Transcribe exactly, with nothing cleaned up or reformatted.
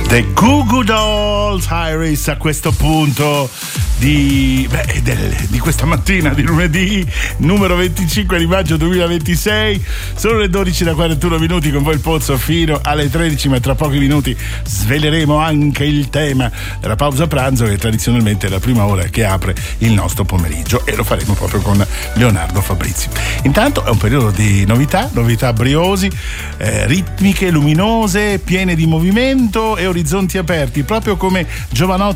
The Goo Goo Dolls, Iris, a questo punto di, beh, del, di questa mattina di lunedì numero venticinque di maggio duemilaventisei. Sono le dodici da quarantuno minuti, con voi il Pozzo fino alle tredici, ma tra pochi minuti sveleremo anche il tema della pausa pranzo, che tradizionalmente è la prima ora che apre il nostro pomeriggio, e lo faremo proprio con Leonardo Fabrizi. Intanto è un periodo di novità, novità briosi, eh, ritmiche, luminose, piene di movimento e orizzonti aperti, proprio come Giovanotti